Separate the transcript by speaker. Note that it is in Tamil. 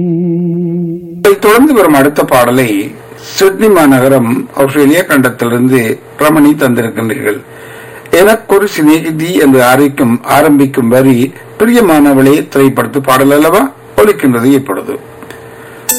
Speaker 1: இதைத் தொடர்ந்து வரும் அடுத்த பாடலை சிட்னி மாநகரம் ஆஸ்திரேலியா கண்டத்திலிருந்து ரமணி தந்திருக்கின்றீர்கள். எனக்கொரு சிநேகிதி என்று ஆரம்பிக்கும் வரி பிரியமானவளே திரைப்படத்து பாடல் அல்லவா? ஒலிக்கின்றது இப்பொழுது.